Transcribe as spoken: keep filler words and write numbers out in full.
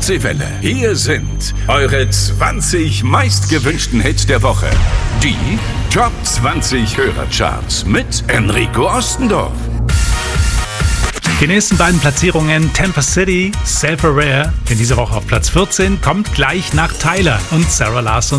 Ostseewelle. Hier sind eure zwanzig meistgewünschten Hits der Woche. Die Top zwanzig Hörercharts mit Enrico Ostendorf. Die nächsten beiden Platzierungen, Tampa City, Self-Aware, in dieser Woche auf Platz vierzehn, kommt gleich nach Tyler und Sarah Larson.